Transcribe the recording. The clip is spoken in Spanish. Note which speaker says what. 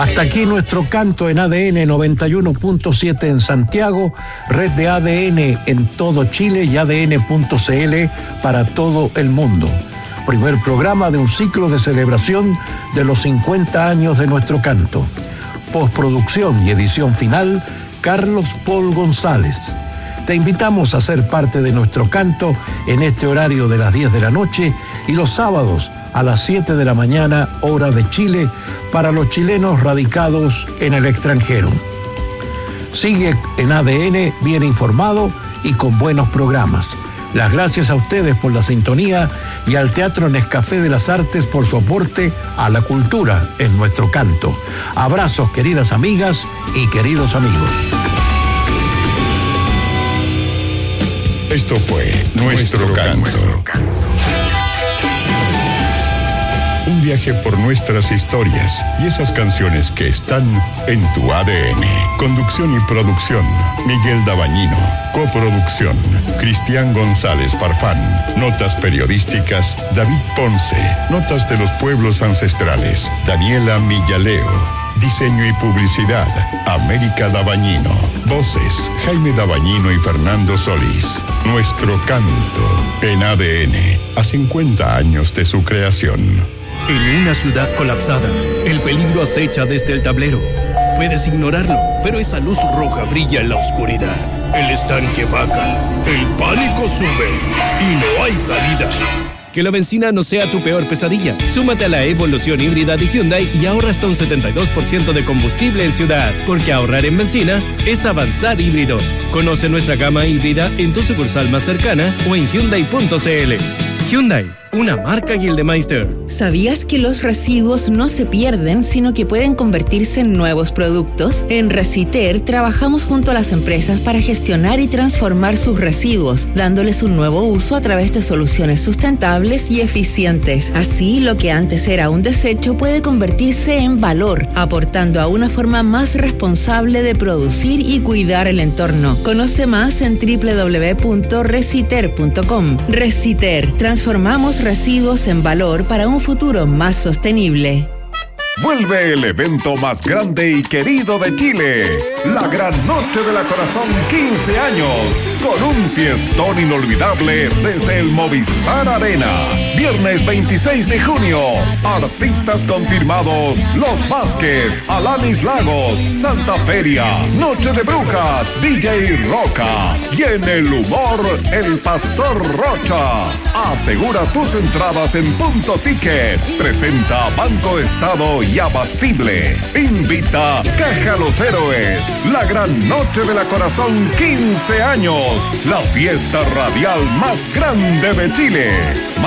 Speaker 1: Hasta aquí nuestro canto en ADN 91.7 en Santiago, red de ADN en todo Chile y ADN.cl para todo el mundo. Primer programa de un ciclo de celebración de los 50 años de nuestro canto. Postproducción y edición final, Carlos Paul González. Te invitamos a ser parte de nuestro canto en este horario de las 10 de la noche y los sábados a las 7 de la mañana, hora de Chile, para los chilenos radicados en el extranjero. Sigue en ADN bien informado y con buenos programas. Las gracias a ustedes por la sintonía y al Teatro Nescafé de las Artes por su aporte a la cultura en nuestro canto. Abrazos, queridas amigas y queridos amigos.
Speaker 2: Esto fue Nuestro Canto. Un viaje por nuestras historias y esas canciones que están en tu ADN. Conducción y producción, Miguel Dabañino. Coproducción, Cristian González Farfán. Notas periodísticas, David Ponce. Notas de los pueblos ancestrales, Daniela Millaleo. Diseño y publicidad, América Dabañino. Voces, Jaime Dabañino y Fernando Solís. Nuestro Canto, en ADN, a 50 años de su creación.
Speaker 3: En una ciudad colapsada, el peligro acecha desde el tablero. Puedes ignorarlo, pero esa luz roja brilla en la oscuridad. El estanque baja, el pánico sube y no hay salida. Que la benzina no sea tu peor pesadilla. Súmate a la evolución híbrida de Hyundai y ahorra hasta un 72% de combustible en ciudad. Porque ahorrar en benzina es avanzar híbridos. Conoce nuestra gama híbrida en tu sucursal más cercana o en Hyundai.cl. Hyundai, una marca Gildemeister.
Speaker 4: ¿Sabías que los residuos no se pierden, sino que pueden convertirse en nuevos productos? En Reciter trabajamos junto a las empresas para gestionar y transformar sus residuos, dándoles un nuevo uso a través de soluciones sustentables y eficientes. Así, lo que antes era un desecho puede convertirse en valor, aportando a una forma más responsable de producir y cuidar el entorno. Conoce más en www.reciter.com. Reciter, transformamos residuos en valor para un futuro más sostenible.
Speaker 5: Vuelve el evento más grande y querido de Chile, la Gran Noche de la Corazón 15 años, con un fiestón inolvidable desde el Movistar Arena. Viernes 26 de junio, artistas confirmados, Los Vázquez, Alanis Lagos, Santa Feria, Noche de Brujas, DJ Roca y en el humor, el Pastor Rocha. Asegura tus entradas en Punto Ticket. Presenta Banco Estado y Abastible. Invita Caja Los Héroes. La Gran Noche de la Corazón 15 años. La fiesta radial más grande de Chile.